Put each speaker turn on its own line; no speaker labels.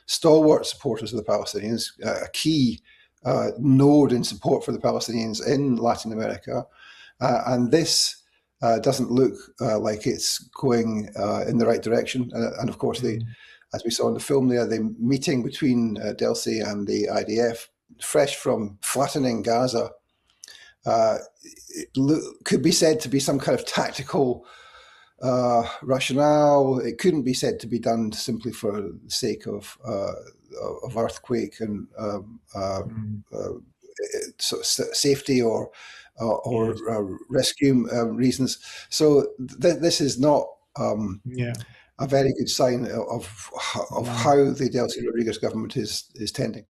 stalwart supporters of the Palestinians, a key node in support for the Palestinians in Latin America. And this doesn't look like it's going in the right direction. And of course, as we saw in the film there, the meeting between Delsi and the IDF, fresh from flattening Gaza, could be said to be some kind of tactical rationale. It couldn't be said to be done simply for the sake of earthquake and sort of safety or rescue reasons. So this is not a very good sign of how the Delcy Rodriguez government is tending.